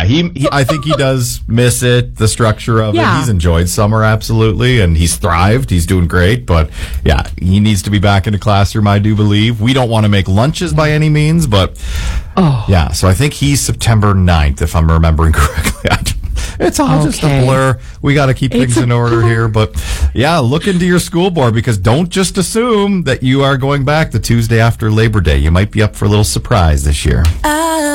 he I think he does miss it, the structure of it. He's enjoyed summer, absolutely, and he's thrived. He's doing great, but yeah, he needs to be back in the classroom, I do believe. We don't want to make lunches by any means, but yeah, so I think he's September 9th, if I'm remembering correctly. It's all just a blur. We got to keep things in order here. But yeah, look into your school board, because don't just assume that you are going back the Tuesday after Labor Day. You might be up for a little surprise this year.